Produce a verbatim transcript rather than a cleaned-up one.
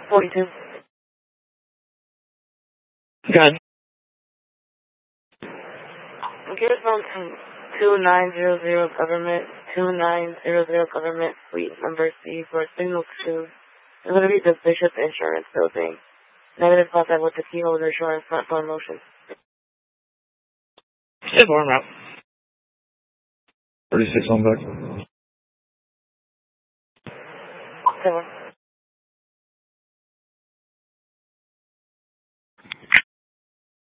forty-two. Good. Gears on to two nine zero zero government, two nine zero zero government, suite number C for signal two. It's going to be the Bishop Insurance Building. Negative contact with the key holder showing front door motion. Step arm out. thirty-six on back. Seven.